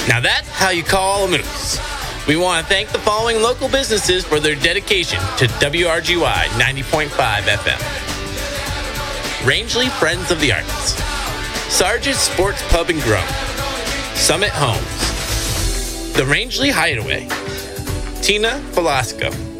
Now that's how you call a moose. We want to thank the following local businesses for their dedication to WRGY 90.5 FM. Rangeley Friends of the Arts, Sargent Sports Pub and Grill, Summit Homes, The Rangeley Hideaway, Tina Velasco,